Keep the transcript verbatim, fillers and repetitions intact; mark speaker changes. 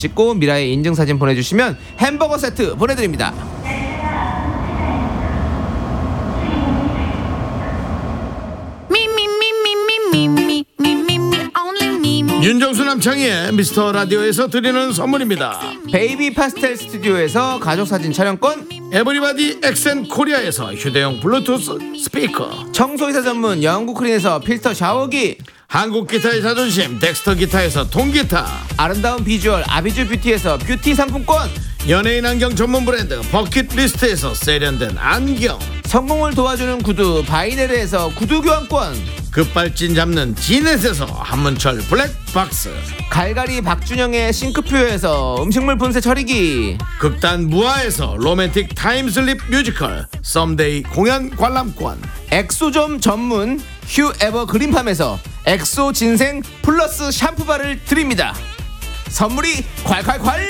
Speaker 1: 찍고 미라에 인증사진 보내주시면 햄버거 세트 보내드립니다.
Speaker 2: 윤정수 남창희의 미스터 라디오에서 드리는 선물입니다.
Speaker 1: 베이비 파스텔 스튜디오에서 가족사진 촬영권,
Speaker 2: 에브리바디 엑센 코리아에서 휴대용 블루투스 스피커,
Speaker 1: 청소이사 전문 영국 크린에서 필터 샤워기,
Speaker 2: 한국 기타의 자존심 덱스터 기타에서 통기타,
Speaker 1: 아름다운 비주얼 아비주 뷰티에서 뷰티 상품권,
Speaker 2: 연예인 안경 전문 브랜드 버킷리스트에서 세련된 안경,
Speaker 1: 성공을 도와주는 구두 바이네르에서 구두 교환권,
Speaker 2: 급발진 잡는 지넷에서 한문철 블랙박스,
Speaker 1: 갈갈이 박준영의 싱크퓨어에서 음식물 분쇄 처리기,
Speaker 2: 극단 무아에서 로맨틱 타임슬립 뮤지컬 썸데이 공연 관람권,
Speaker 1: 엑소점 전문 휴 에버 그린팜에서 엑소 진생 플러스 샴푸바를 드립니다. 선물이 콸콸콸.